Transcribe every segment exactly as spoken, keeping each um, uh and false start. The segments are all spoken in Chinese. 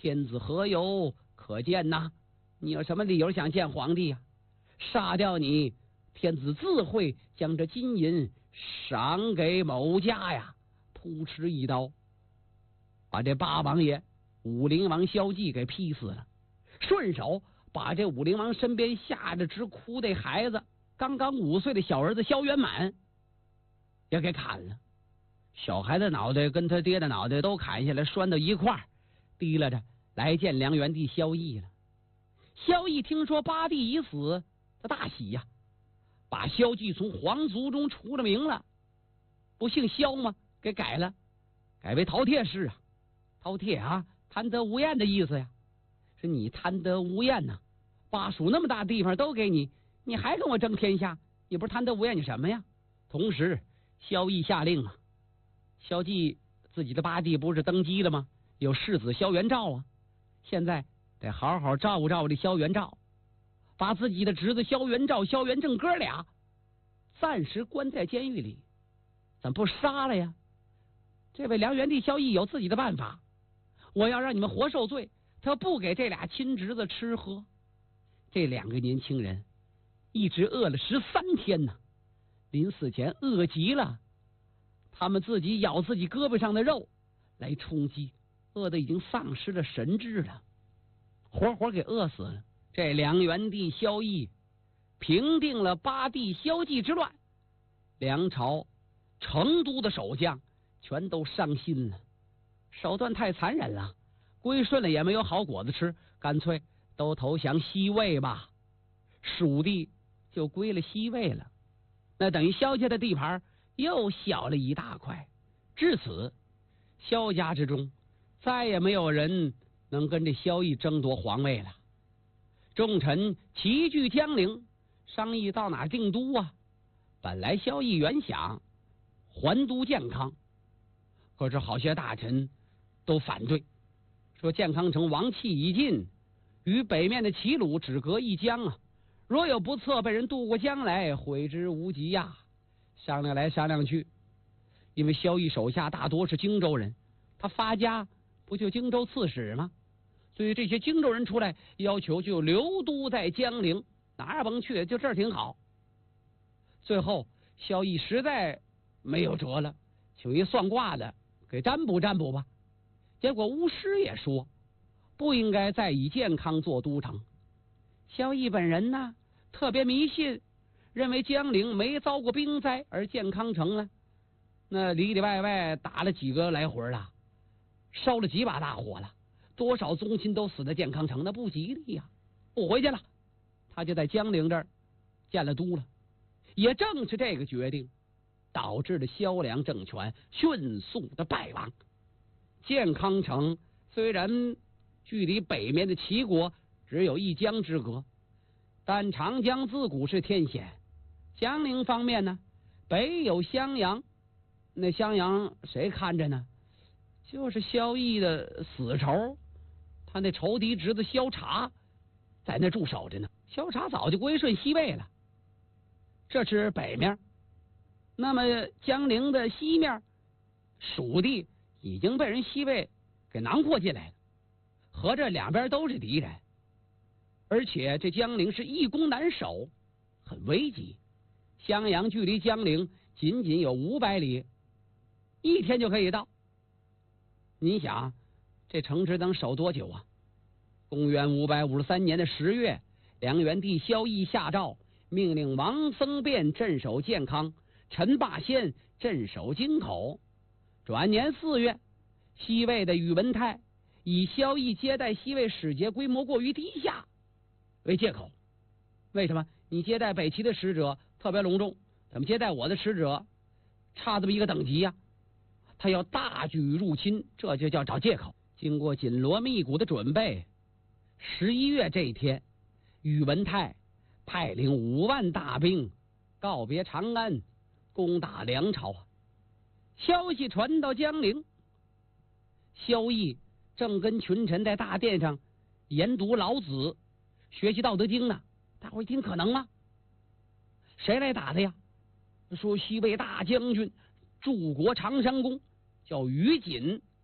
天子何由可见呐？你有什么理由想见皇帝呀、啊？杀掉你，天子自会将这金银赏给某家呀！扑哧一刀，把这八王爷武陵王萧纪给劈死了，顺手把这武陵王身边吓得直哭的孩子，刚刚五岁的小儿子萧元满也给砍了。小孩子脑袋跟他爹的脑袋都砍下来，拴到一块儿，提拉着来见梁元帝萧绎了。萧绎听说八弟已死，他大喜呀、啊，把萧纪从皇族中除了名了，不姓萧吗？给改了，改为饕餮氏啊。饕餮啊，贪得无厌的意思呀，是你贪得无厌呐、啊。巴蜀那么大地方都给你，你还跟我争天下？你不是贪得无厌，你什么呀？同时，萧绎下令啊，萧纪自己的八弟不是登基了吗？有世子萧元昭啊，现在得好好照顾照顾这萧元昭，把自己的侄子萧元昭、萧元正哥俩暂时关在监狱里，怎么不杀了呀？这位梁元帝萧绎有自己的办法，我要让你们活受罪，他不给这俩亲侄子吃喝。这两个年轻人一直饿了十三天呢，临死前饿极了，他们自己咬自己胳膊上的肉来充饥，饿得已经丧失了神智了，活活给饿死了。这梁元帝萧绎平定了八弟萧纪之乱，梁朝成都的守将全都伤心了，手段太残忍了，归顺了也没有好果子吃，干脆都投降西魏吧，蜀地就归了西魏了。那等于萧家的地盘又小了一大块，至此萧家之中再也没有人能跟这萧绎争夺皇位了。众臣齐聚江陵，商议到哪定都啊？本来萧绎原想还都建康，可是好些大臣都反对，说建康城王气已尽，与北面的齐鲁只隔一江啊，若有不测，被人渡过江来，悔之无及呀、啊。商量来商量去，因为萧绎手下大多是荆州人，他发家不就荆州刺史吗？所以这些荆州人出来要求就留都在江陵，哪儿甭去，就这儿挺好。最后萧绎实在没有辙了，请一算卦的给占卜占卜吧。结果巫师也说不应该再以建康做都城。萧绎本人呢特别迷信，认为江陵没遭过兵灾，而建康城呢那里里外外打了几个来回了，烧了几把大火了，多少宗亲都死在建康城，那不吉利呀、啊，不回去了。他就在江陵这儿建了都了。也正是这个决定导致了萧梁政权迅速的败亡。建康城虽然距离北面的齐国只有一江之隔，但长江自古是天险。江陵方面呢，北有襄阳，那襄阳谁看着呢？就是萧绎的死仇，他那仇敌侄子萧察在那驻守着呢。萧察早就归顺西魏了，这是北面。那么江陵的西面，蜀地已经被人西魏给囊括进来了，合着两边都是敌人，而且这江陵是易攻难守，很危急。襄阳距离江陵仅仅有五百里，一天就可以到。你想这城池能守多久啊？公元五百五十三年的十月，梁元帝萧绎下诏，命令王僧辩镇守建康，陈霸先镇守京口。转年四月，西魏的宇文泰以萧绎接待西魏使节规模过于低下为借口。为什么？你接待北齐的使者特别隆重，怎么接待我的使者差这么一个等级呀、啊？他要大举入侵，这就叫找借口。经过紧锣密鼓的准备，十一月这一天，宇文泰派领五万大兵告别长安，攻打梁朝。消息传到江陵，萧绎正跟群臣在大殿上研读老子，学习道德经呢。大伙一听，可能吗？谁来打的呀？说西魏大将军柱国长山公叫于锦，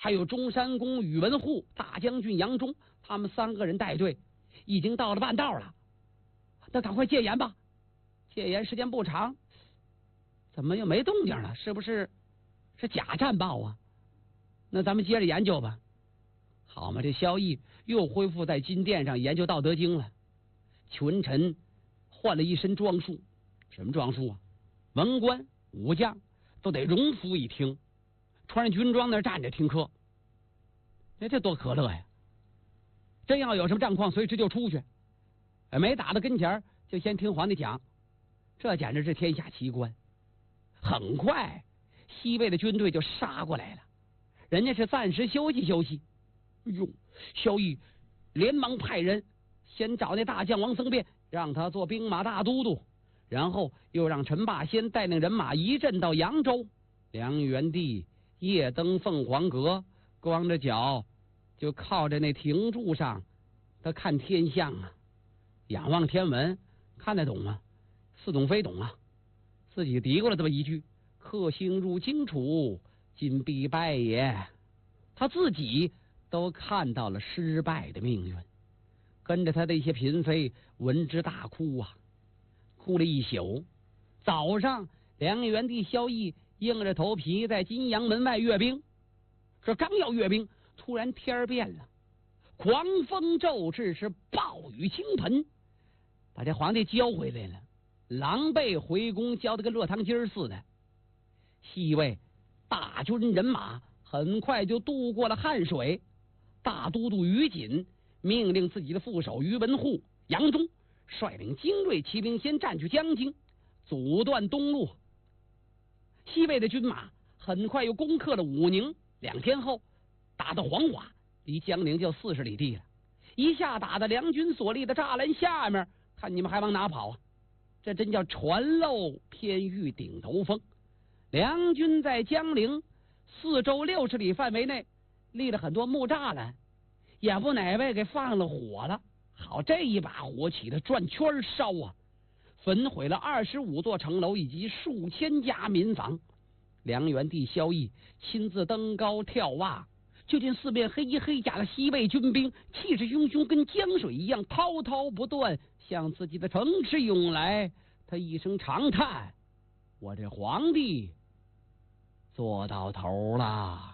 还有中山公宇文护、大将军杨忠，他们三个人带队，已经到了半道了。那赶快戒严吧！戒严时间不长，怎么又没动静了？是不是是假战报啊？那咱们接着研究吧。好嘛，这萧绎又恢复在金殿上研究《道德经》了。群臣换了一身装束，什么装束啊？文官武将都得荣服一听，穿着军装那站着听课。哎，这多可乐呀！真要有什么战况，随时就出去。没打到跟前就先听皇帝讲，这简直是天下奇观。很快，西魏的军队就杀过来了，人家是暂时休息休息。哎呦，萧绎连忙派人先找那大将王僧辩，让他做兵马大都督，然后又让陈霸先带领人马一阵到扬州。梁元帝夜登凤凰阁，光着脚就靠在那亭柱上，他看天象啊，仰望天文，看得懂吗？似懂非懂啊，自己嘀咕了这么一句：“克星入荆楚，今必败也。”他自己都看到了失败的命运，跟着他的一些嫔妃闻之大哭啊，哭了一宿。早上，梁元帝萧绎硬着头皮在金阳门外阅兵，这刚要阅兵，突然天儿变了，狂风骤至，是暴雨倾盆，把这皇帝交回来了，狼狈回宫，交得跟落汤鸡儿似的。西魏大军人马很快就渡过了汉水，大都督于锦命令自己的副手于文护、杨忠率领精锐骑兵先占据江津，阻断东路。西魏的军马很快又攻克了武宁，两天后打到黄华，离江陵就四十里地了。一下打到梁军所立的栅栏下面，看你们还往哪跑啊？这真叫船漏偏遇顶头风。梁军在江陵四周六十里范围内立了很多木栅栏，也不哪位给放了火了。好，这一把火起的转圈烧啊，焚毁了二十五座城楼以及数千家民房。梁元帝萧绎亲自登高眺望，就见四面黑衣黑甲的西魏军兵气势汹汹，跟江水一样滔滔不断向自己的城池涌来。他一声长叹：“我这皇帝做到头了。”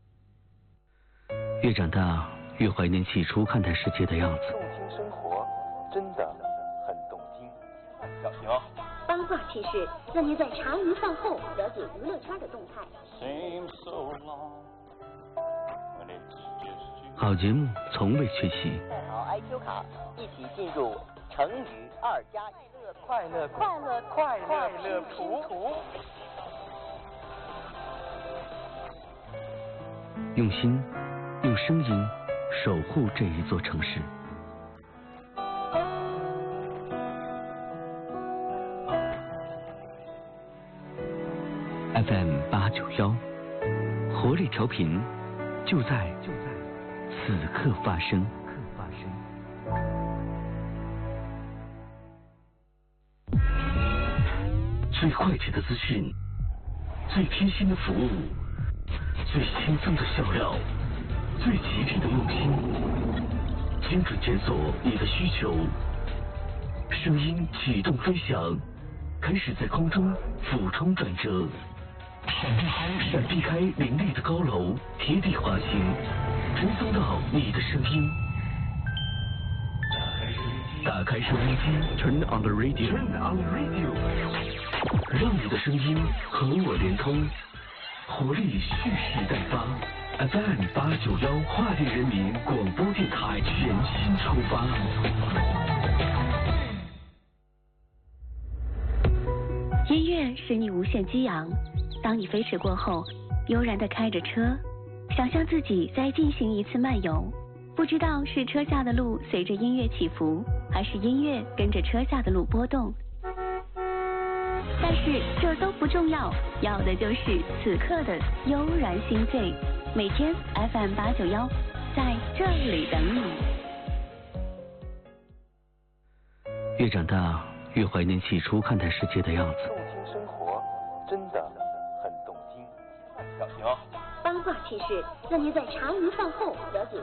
越长大，越怀念起初看待世界的样子。 动听生活，真的很动听。小平， 八卦趣事让您在茶余饭后了解娱乐圈的动态。 好节目从未缺席。 带好 I Q 卡，一起进入成语二加一乐快乐快乐快乐快乐图图。 用心，用声音守护这一座城市。F M 八九幺，活力调频，就在就在此刻发生。最快捷的资讯，最贴心的服务，最轻松的笑料，最吉利的用心，精准检索你的需求，声音启动飞翔，开始在空中俯冲转折，闪避开闪避开林立的高楼，贴地滑行，传送到你的声音。打开收音机 ，Turn on the radio，Turn on the radio， 让你的声音和我连通，活力蓄势待发。F M 八九幺华电人民广播电台全新出发。 音乐使你无限激昂，当你飞驰过后，悠然地开着车，想象自己在进行一次漫游，不知道是车下的路随着音乐起伏，还是音乐跟着车下的路波动。但是这都不重要，要的就是此刻的悠然心醉。每天 F M 八九幺，在这里等你。 越长大，越怀念起初看待世界的样子。 动听生活，真的很动听。小平， 八卦趣事，让您在茶余饭后了解